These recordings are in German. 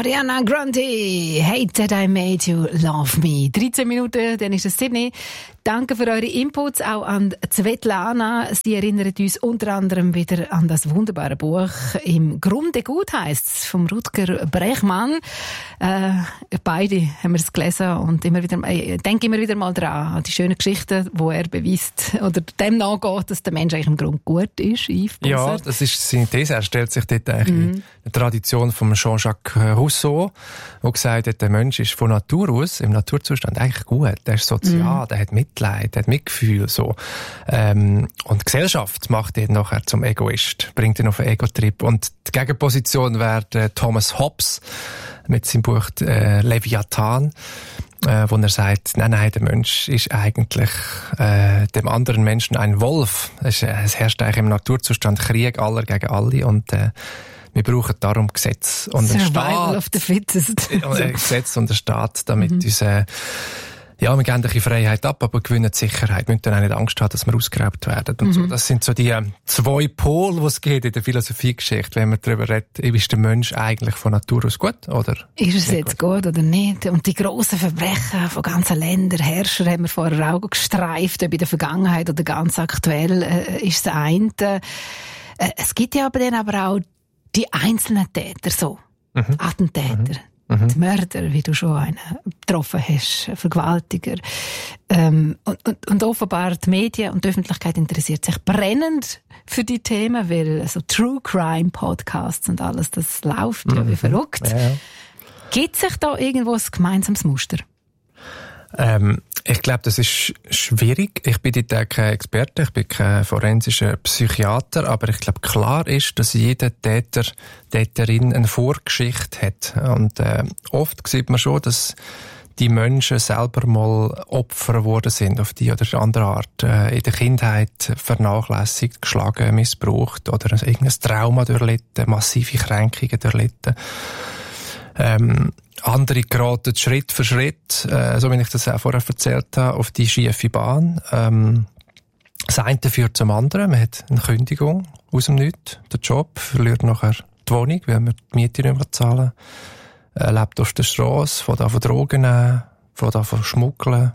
Ariana Grande, Hate That I Made You Love Me. 13 Minuten, dann ist es Sydney. Danke für eure Inputs, auch an Svetlana. Sie erinnert uns unter anderem wieder an das wunderbare Buch «Im Grunde gut» heisst's, vom Rutger Brechmann. Beide haben wir es gelesen und denke immer wieder mal dran, an die schönen Geschichten, wo er beweist oder dem nachgeht, dass der Mensch eigentlich im Grunde gut ist. Ja, das ist seine These. Er stellt sich dort eigentlich in eine Tradition von Jean-Jacques Rousseau, der gesagt hat, der Mensch ist von Natur aus, im Naturzustand eigentlich gut. Der ist sozial, der hat Mitleid, der hat Mitgefühl, so. Und die Gesellschaft macht ihn nachher zum Egoist, bringt ihn auf einen Ego-Trip. Und die Gegenposition wäre Thomas Hobbes mit seinem Buch Leviathan, wo er sagt, nein, der Mensch ist eigentlich dem anderen Menschen ein Wolf. Es herrscht eigentlich im Naturzustand Krieg aller gegen alle und wir brauchen darum Gesetz und einen Survival of the fittest. Gesetz und einen Staat, damit uns, wir geben ein bisschen Freiheit ab, aber gewinnen Sicherheit. Wir müssen dann auch nicht Angst haben, dass wir ausgeraubt werden. Und so. Das sind so die zwei Pole, die es geht in der Philosophiegeschichte, wenn man darüber redet, ist der Mensch eigentlich von Natur aus gut, oder? Ist es jetzt gut oder nicht? Und die grossen Verbrechen von ganzen Ländern, Herrscher, haben wir vorher auch gestreift, ob in der Vergangenheit oder ganz aktuell, ist das eine. Es gibt ja aber auch die einzelnen Täter, so. Attentäter. Die Mörder, wie du schon einen getroffen hast, Vergewaltiger. Und offenbar die Medien und die Öffentlichkeit interessiert sich brennend für die Themen, weil so True Crime Podcasts und alles, das läuft ja wie verrückt. Ja. Gibt sich da irgendwo ein gemeinsames Muster? Ich glaube, das ist schwierig. Ich bin dort kein Experte, ich bin kein forensischer Psychiater, aber ich glaube, klar ist, dass jeder Täter, Täterin eine Vorgeschichte hat. Und oft sieht man schon, dass die Menschen selber mal Opfer geworden sind, auf die oder andere Art. In der Kindheit vernachlässigt, geschlagen, missbraucht oder irgendein Trauma durchlitten, massive Kränkungen durchlitten. Andere geraten Schritt für Schritt, so wie ich das auch vorher erzählt habe, auf die schiefe Bahn. Das eine führt zum anderen. Man hat eine Kündigung aus dem Nichts, den Job, verliert nachher die Wohnung, weil man die Miete nicht mehr zahlen, lebt auf der Strasse, fängt an von Drogen nehmen, fängt an von Schmuggeln,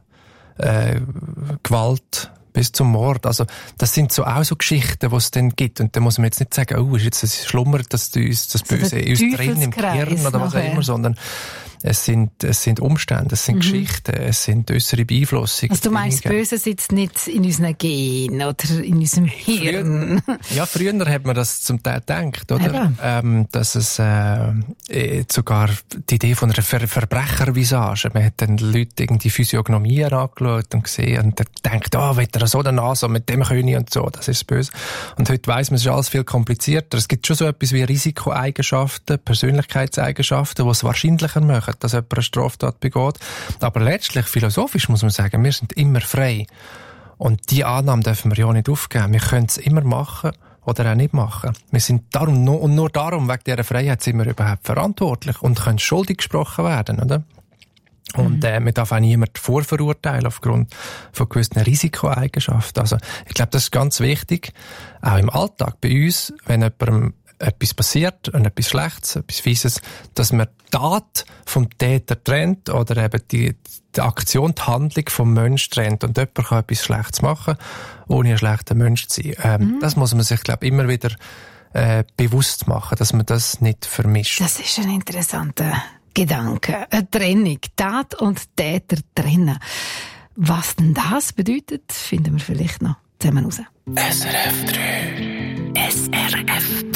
Gewalt bis zum Mord. Also, das sind so auch so Geschichten, die es dann gibt. Und da muss man jetzt nicht sagen, ist jetzt das schlummert das Böse in uns drin, im Gehirn oder was auch immer, sondern es sind Umstände, es sind Geschichten, es sind äußere Beeinflussungen. Also du meinst, das Böse sitzt nicht in unseren Genen oder in unserem Hirn? Früher hat man das zum Teil gedacht, oder? Dass es sogar die Idee von einer Verbrechervisage, man hat dann Leute irgendwie Physiognomien angeschaut und gesehen und denkt, will er so eine Nase mit dem König und so, das ist böse. Und heute weiss man, es ist alles viel komplizierter. Es gibt schon so etwas wie Risikoeigenschaften, Persönlichkeitseigenschaften, die es wahrscheinlicher machen, dass jemand eine Straftat begeht. Aber letztlich, philosophisch muss man sagen, wir sind immer frei. Und die Annahme dürfen wir ja nicht aufgeben. Wir können es immer machen oder auch nicht machen. Wir sind darum, nur darum, wegen dieser Freiheit, sind wir überhaupt verantwortlich und können schuldig gesprochen werden, oder? Und man darf auch niemanden vorverurteilen aufgrund von gewissen Risikoeigenschaften. Also ich glaube, das ist ganz wichtig, auch im Alltag bei uns, wenn jemandem etwas passiert, etwas Schlechtes, etwas Fieses, dass man die Tat vom Täter trennt oder eben die Aktion, die Handlung vom Mensch trennt. Und jemand kann etwas Schlechtes machen, ohne ein schlechter Mensch zu sein. Das muss man sich, glaube ich, immer wieder bewusst machen, dass man das nicht vermischt. Das ist ein interessanter Gedanke. Eine Trennung. Tat und Täter trennen. Was denn das bedeutet, finden wir vielleicht noch zusammen raus. SRF 3. SRF 3.